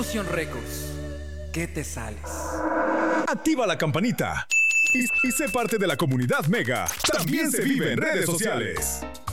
Fusion Records. ¿Qué te sales? Activa la campanita y sé parte de la comunidad Mega. También se vive en redes sociales.